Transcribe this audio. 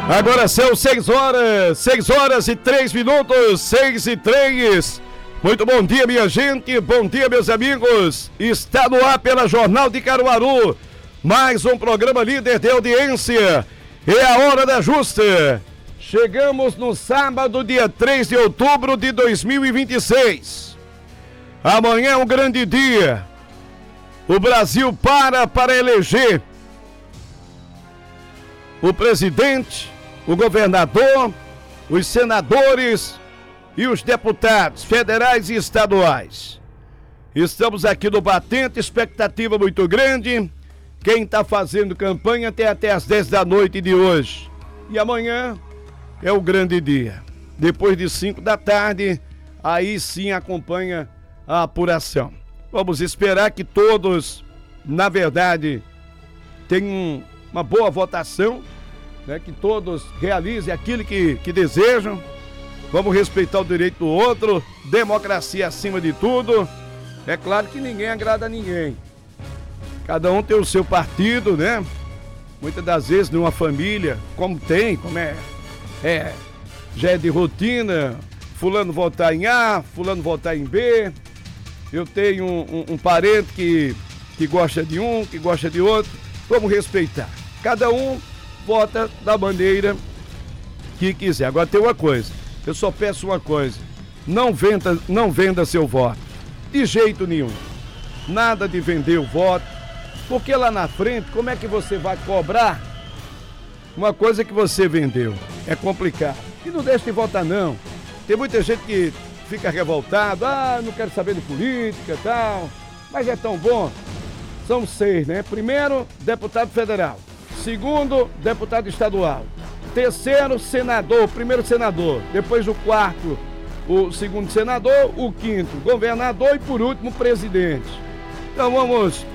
Agora são 6 horas e 3 minutos, 6 e 3. Muito bom dia, minha gente, bom dia, meus amigos. Está no ar pela Jornal de Caruaru, mais um programa líder de audiência. É a hora da justa. Chegamos no sábado, dia 3 de outubro de 2026. Amanhã é um grande dia. O Brasil para eleger o presidente, o governador, os senadores e os deputados federais e estaduais. Estamos aqui no Batente, expectativa muito grande. Quem está fazendo campanha tem até as 10 da noite de hoje. E amanhã é o grande dia. Depois de 5 da tarde, aí sim acompanha a apuração. Vamos esperar que todos, na verdade, tenham uma boa votação, né? Que todos realizem aquilo que desejam. Vamos respeitar o direito do outro, democracia acima de tudo. É claro que ninguém agrada a ninguém. Cada um tem o seu partido, né? Muitas das vezes numa família, como já é de rotina, fulano votar em A, fulano votar em B. Eu tenho um parente que gosta de um, que gosta de outro. Vamos respeitar. Cada um vota da maneira que quiser. Agora tem uma coisa, eu só peço uma coisa: não venda seu voto, de jeito nenhum. Nada de vender o voto, porque lá na frente, como é que você vai cobrar uma coisa que você vendeu? É complicado. E não deixe de votar, não. Tem muita gente que fica revoltado, não quero saber de política e tal, mas é tão bom. São 6, né? Primeiro, deputado federal. Segundo, deputado estadual. Terceiro, senador, primeiro senador. Depois o quarto, o segundo senador. O quinto, governador. E por último, presidente. Então vamos